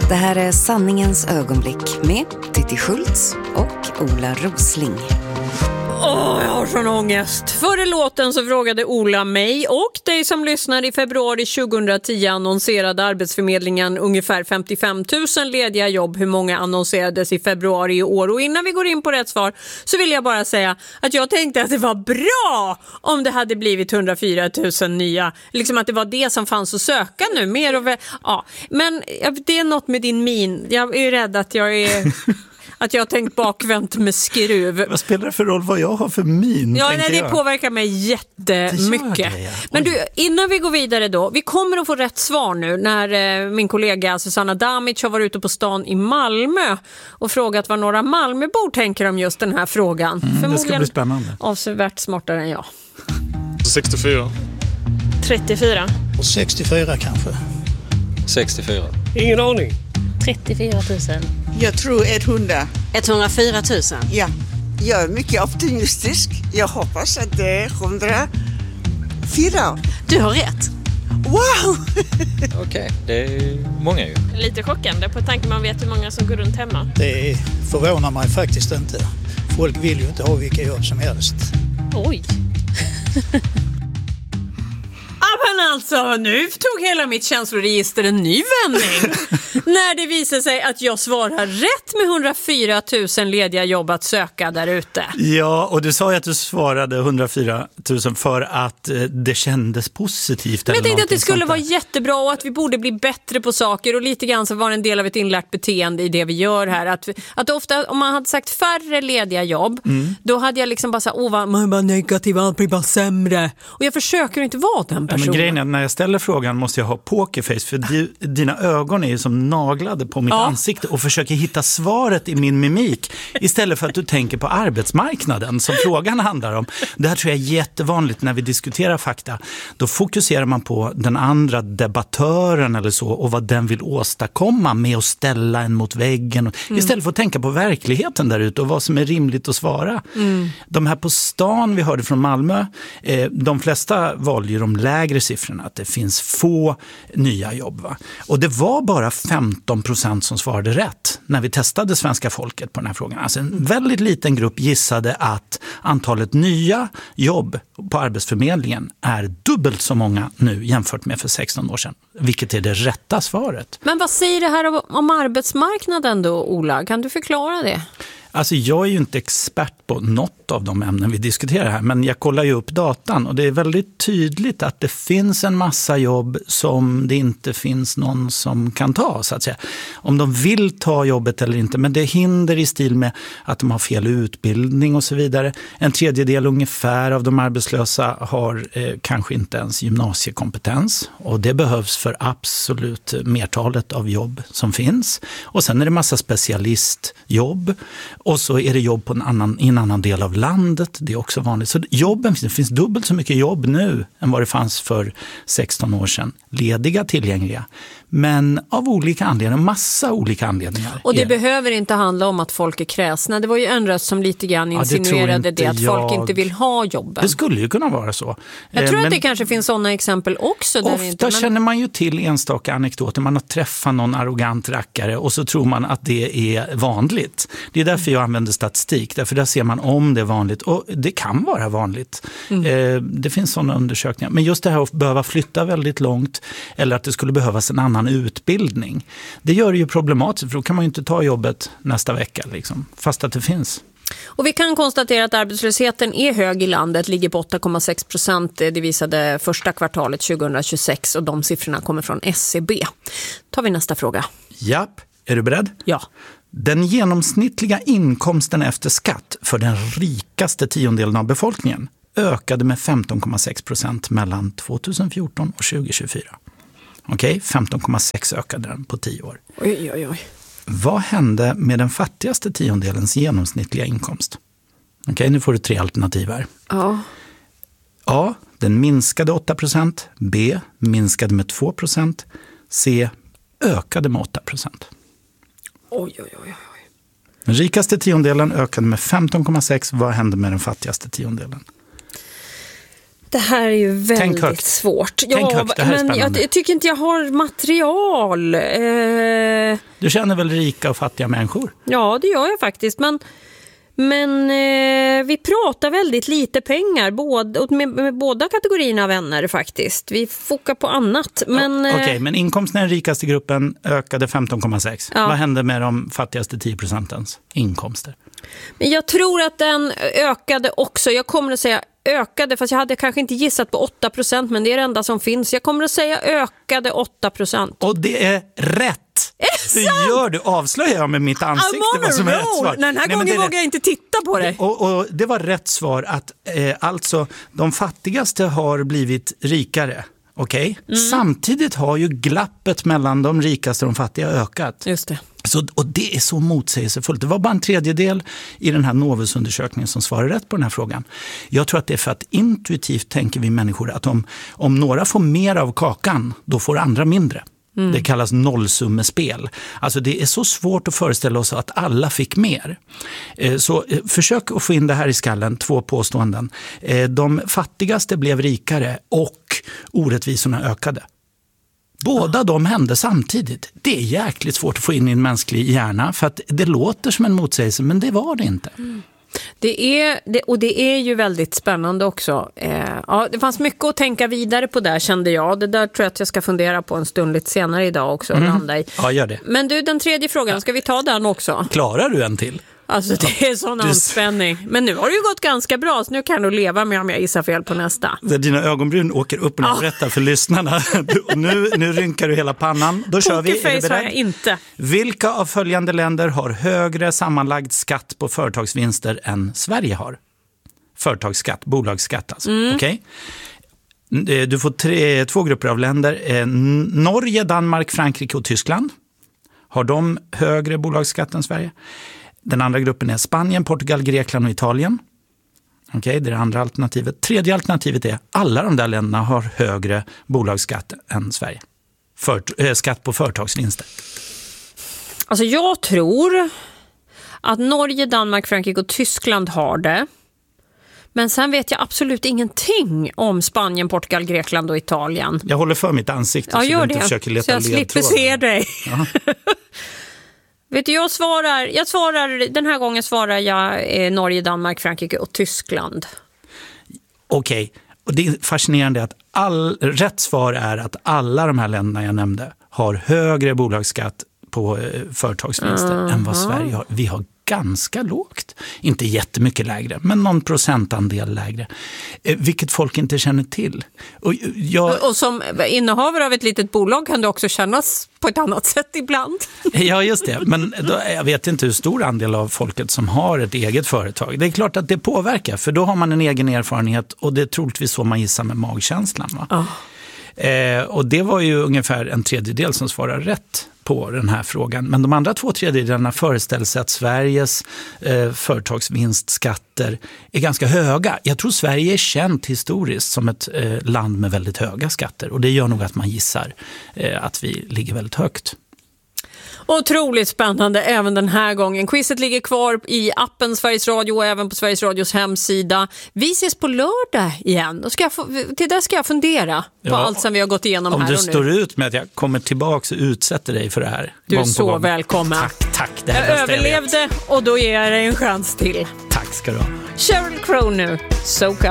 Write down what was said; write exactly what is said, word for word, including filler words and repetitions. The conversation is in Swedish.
Det här är Sanningens ögonblick med Titti Schultz och Ola Rosling. Åh, oh, jag har sån ångest. Före låten så frågade Ola mig och dig som lyssnar i februari tjugohundratio annonserade Arbetsförmedlingen ungefär femtiofem tusen lediga jobb. Hur många annonserades i februari i år? Och innan vi går in på rätt svar så vill jag bara säga att jag tänkte att det var bra om det hade blivit hundrafyra tusen nya. Liksom att det var det som fanns att söka nu. Mer och väl, ja. Men det är något med din min. Jag är ju rädd att jag är... Att jag har tänkt bakvänt med skruv. Vad spelar det för roll vad jag har för min? Ja, nej, det jag. påverkar mig jättemycket. Det, ja. Men du, innan vi går vidare då. Vi kommer att få rätt svar nu när eh, min kollega Susanna Damic har varit ute på stan i Malmö och frågat vad några Malmöbor tänker om just den här frågan. Mm, det ska bli spännande. Avsevärt smartare än jag. sextiofyra. trettiofyra. Och sextiofyra kanske. sextiofyra. Ingen aning. trettiofyra tusen. Jag tror hundra. etthundrafyra tusen. Ja, jag är mycket optimistisk. Jag hoppas att det är hundrafyra. Du har rätt. Wow! Okej, okay, det är många ju. Lite chockande på tanke man vet hur många som går runt hemma. Det förvånar mig faktiskt inte. Folk vill ju inte ha vilka jobb som helst. Oj. Men alltså, nu tog hela mitt känsloregister en ny vändning. När det visar sig att jag svarar rätt med hundrafyra tusen lediga jobb att söka där ute. Ja, och du sa ju att du svarade hundrafyra tusen för att eh, det kändes positivt. Men jag tänkte att det skulle sånt vara jättebra och att vi borde bli bättre på saker. Och lite grann så var det en del av ett inlärt beteende i det vi gör här. Att, att ofta, om man hade sagt färre lediga jobb, mm. då hade jag liksom bara sagt, åh vad man är bara negativ, allt blir bara sämre. Och jag försöker inte vara den personen. Men grejen är att när jag ställer frågan måste jag ha pokerface för di, dina ögon är ju som naglade på mitt ja. ansikte och försöker hitta svaret i min mimik istället för att du tänker på arbetsmarknaden som frågan handlar om. Det här tror jag är jättevanligt när vi diskuterar fakta. Då fokuserar man på den andra debattören eller så och vad den vill åstadkomma med att ställa en mot väggen mm. istället för att tänka på verkligheten där ute och vad som är rimligt att svara. Mm. De här på stan vi hörde från Malmö, eh, de flesta valde ju de lägre siffrorna att det finns få nya jobb. Va? Och det var bara femton procent som svarade rätt när vi testade svenska folket på den här frågan. Alltså en väldigt liten grupp gissade att antalet nya jobb på Arbetsförmedlingen är dubbelt så många nu jämfört med för sexton år sedan. Vilket är det rätta svaret. Men vad säger det här om, om arbetsmarknaden då, Ola? Kan du förklara det? Alltså jag är ju inte expert på något av de ämnen vi diskuterar här, men jag kollar ju upp datan och det är väldigt tydligt att det finns en massa jobb som det inte finns någon som kan ta, så att säga. Om de vill ta jobbet eller inte, men det är hinder i stil med att de har fel utbildning och så vidare. En tredjedel ungefär av de arbetslösa har eh, kanske inte ens gymnasiekompetens och det behövs för absolut mertalet av jobb som finns. Och sen är det massa specialistjobb. Och så är det jobb på en annan, i en annan del av landet. Det är också vanligt. Så jobben, det finns dubbelt så mycket jobb nu än vad det fanns för sexton år sedan. Lediga, tillgängliga. Men av olika anledningar, massa olika anledningar. Och det behöver inte handla om att folk är kräsna. Det var ju en röst som lite grann insinuerade ja, det, det att jag... folk inte vill ha jobben. Det skulle ju kunna vara så. Jag tror men... att det kanske finns sådana exempel också. Där ofta inte, men... känner man ju till enstaka anekdoter. Man har träffat någon arrogant rackare och så tror man att det är vanligt. Det är därför jag använder statistik. Därför där ser man om det är vanligt. Och det kan vara vanligt. Mm. Eh, det finns sådana undersökningar. Men just det här att behöva flytta väldigt långt eller att det skulle behövas en annan utbildning. Det gör det ju problematiskt för då kan man ju inte ta jobbet nästa vecka liksom, fast att det finns. Och vi kan konstatera att arbetslösheten är hög i landet, ligger på åtta komma sex procent. Det visade första kvartalet tjugohundratjugosex och de siffrorna kommer från S C B. Tar vi nästa fråga. Japp, är du beredd? Ja. Den genomsnittliga inkomsten efter skatt för den rikaste tiondelen av befolkningen ökade med femton komma sex procent mellan tjugohundrafjorton och tjugohundratjugofyra. Okej, okay, femton komma sex ökade den på tio år. Oj, oj, oj. Vad hände med den fattigaste tiondelens genomsnittliga inkomst? Okej, okay, nu får du tre alternativ här. Ja. A. Den minskade åtta procent. B. Minskade med två procent. C. Ökade med åtta procent. Oj, oj, oj, oj. Den rikaste tiondelen ökade med femton komma sex. Vad hände med den fattigaste tiondelen? Det här är ju väldigt svårt. Tänk ja, högt, det här är men jag, jag tycker inte jag har material. Eh, Eh, du känner väl rika och fattiga människor? Ja, det gör jag faktiskt. Men, men eh, vi pratar väldigt lite pengar både, med, med båda kategorierna av vänner faktiskt. Vi fokar på annat. Men, Okej, okay, eh, men inkomsten i den rikaste gruppen ökade femton komma sex. Ja. Vad hände med de fattigaste tio procentens inkomster? Men jag tror att den ökade också. Jag kommer att säga ökade, fast jag hade kanske inte gissat på åtta procent, men det är det enda som finns. Jag kommer att säga ökade åtta procent. Och det är rätt! Är det gör du, avslöjar jag med mitt ansikte vad som är rätt svar. Den här Nej, gången vågar jag inte titta på det. Och, och det var rätt svar att eh, alltså de fattigaste har blivit rikare. Okay? Mm. Samtidigt har ju glappet mellan de rikaste och de fattiga ökat. Just det. Så, och det är så motsägelsefullt. Det var bara en tredjedel i den här Novus-undersökningen som svarade rätt på den här frågan. Jag tror att det är för att intuitivt tänker vi människor att om, om några får mer av kakan, då får andra mindre. Mm. Det kallas nollsummespel. Alltså det är så svårt att föreställa oss att alla fick mer. Så försök att få in det här i skallen, två påståenden. De fattigaste blev rikare och orättvisorna ökade. Båda de hände samtidigt. Det är jäkligt svårt att få in i en mänsklig hjärna för att det låter som en motsägelse, men det var det inte. Mm. Det är, det, och det är ju väldigt spännande också. Eh, ja, det fanns mycket att tänka vidare på där, kände jag. Det där tror jag att jag ska fundera på en stund lite senare idag också. Mm. Landa i. Ja, gör det. Men du, den tredje frågan, ska vi ta den också? Klarar du en till? Alltså det är sån anspänning. Men nu har det ju gått ganska bra, så nu kan du leva med om jag gissar fel på nästa. Dina ögonbryn åker upp och ner, berättar för lyssnarna. Och nu, nu rynkar du hela pannan. Då kör vi. Är du har jag inte. Vilka av följande länder har högre sammanlagd skatt på företagsvinster än Sverige har? Företagsskatt, bolagsskatt alltså. Mm. Okej. Okay. Du får tre, två grupper av länder. Norge, Danmark, Frankrike och Tyskland. Har de högre bolagsskatt än Sverige? Den andra gruppen är Spanien, Portugal, Grekland och Italien. Okej, okay, det är det andra alternativet. Tredje alternativet är alla de där länderna har högre bolagsskatt än Sverige. För, äh, skatt på företagsvinster. Alltså jag tror att Norge, Danmark, Frankrike och Tyskland har det. Men sen vet jag absolut ingenting om Spanien, Portugal, Grekland och Italien. Jag håller för mitt ansikte ja, så gör du det. inte försöker leta ledtrådar. Så jag slipper se dig. Ja. Vet du, jag svarar, jag svarar, den här gången svarar jag eh, Norge, Danmark, Frankrike och Tyskland. Okej, okay. Och det är fascinerande att all, rätt svar är att alla de här länderna jag nämnde har högre bolagsskatt på eh, företagsvinster uh-huh. än vad Sverige har. Vi har ganska lågt. Inte jättemycket lägre, men någon procentandel lägre. Eh, vilket folk inte känner till. Och, jag... och som innehavare av ett litet bolag kan det också kännas på ett annat sätt ibland. Ja, just det. Men då, jag vet inte hur stor andel av folket som har ett eget företag. Det är klart att det påverkar, för då har man en egen erfarenhet och det är troligtvis så man gissar med magkänslan. Va? Oh. Eh, och det var ju ungefär en tredjedel som svarar rätt på den här frågan. Men de andra två tredjedelarna föreställer sig att Sveriges eh, företagsvinstskatter är ganska höga. Jag tror Sverige är känt historiskt som ett eh, land med väldigt höga skatter. Och det gör nog att man gissar eh, att vi ligger väldigt högt. Otroligt spännande även den här gången. Quizet ligger kvar i appen Sveriges Radio och även på Sveriges Radios hemsida. Vi ses på lördag igen. Då ska jag få, till det ska jag fundera på ja, allt som vi har gått igenom här och nu. Om du står ut med att jag kommer tillbaka och utsätter dig för det här. Du är så välkommen. Tack, tack. Det jag överlevde jag och då ger jag dig en chans till. Tack ska du ha. Sheryl Crow nu. So